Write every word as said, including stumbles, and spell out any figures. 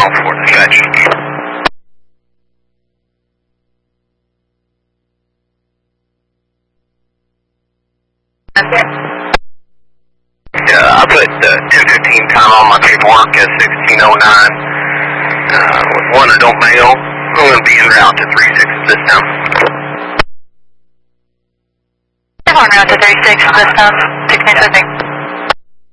oh four dispatch. Yeah, I put uh, ten fifteen time on my paperwork as sixteen oh nine. Uh, with one adult male. I'm going to be en route to three six this time. I'm en route to three six this time. sixteen fifteen.